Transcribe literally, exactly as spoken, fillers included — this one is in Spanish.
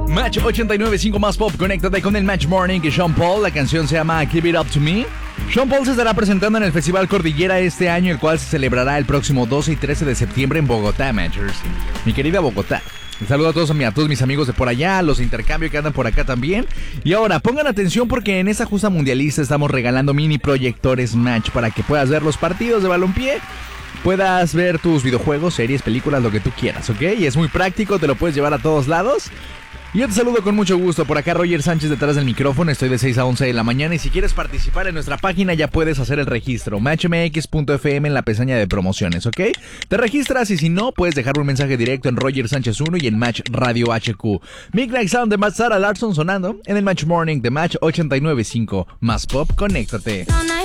Match ochenta y nueve punto cinco más pop, conéctate con el Match Morning y Sean Paul. La canción se llama Keep It Up To Me. Sean Paul se estará presentando en el Festival Cordillera este año, el cual se celebrará el próximo doce y trece de septiembre en Bogotá, Matchers. Mi querida Bogotá. Un saludo a todos, a todos mis amigos de por allá, los intercambios que andan por acá también. Y ahora, pongan atención porque en esta justa mundialista estamos regalando mini proyectores Match para que puedas ver los partidos de balompié. Puedas ver tus videojuegos, series, películas, lo que tú quieras, ¿ok? Y es muy práctico, te lo puedes llevar a todos lados. Y yo te saludo con mucho gusto. Por acá Roger Sánchez detrás del micrófono. Estoy de seis a once de la mañana. Y si quieres participar en nuestra página ya puedes hacer el registro. match m x punto f m en la pestaña de promociones, ¿ok? Te registras y si no, puedes dejar un mensaje directo en Roger Sánchez uno y en Match Radio H Q. Midnight Sound de Matt Sara Larson sonando en el Match Morning de Match ochenta y nueve punto cinco. Más pop, conéctate.